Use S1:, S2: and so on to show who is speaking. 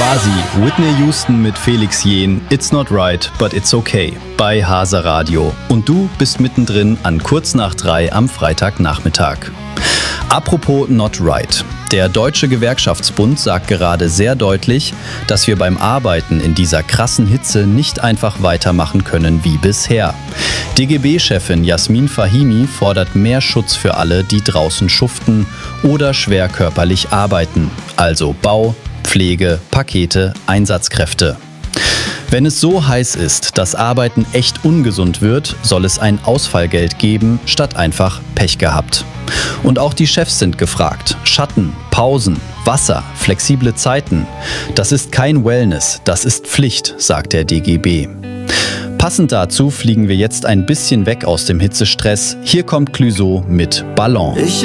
S1: war sie, Whitney Houston mit Felix Jähn, It's Not Right, but It's Okay, bei Hase Radio. Und du bist mittendrin an kurz nach 3 am Freitagnachmittag. Apropos Not Right. Der Deutsche Gewerkschaftsbund sagt gerade sehr deutlich, dass wir beim Arbeiten in dieser krassen Hitze nicht einfach weitermachen können wie bisher. DGB-Chefin Jasmin Fahimi fordert mehr Schutz für alle, die draußen schuften oder schwer körperlich arbeiten, also Bau, Pflege, Pakete, Einsatzkräfte. Wenn es so heiß ist, dass Arbeiten echt ungesund wird, soll es ein Ausfallgeld geben, statt einfach Pech gehabt. Und auch die Chefs sind gefragt. Schatten, Pausen, Wasser, flexible Zeiten. Das ist kein Wellness, das ist Pflicht, sagt der DGB. Passend dazu fliegen wir jetzt ein bisschen weg aus dem Hitzestress. Hier kommt Clouseau mit Ballon.
S2: Ich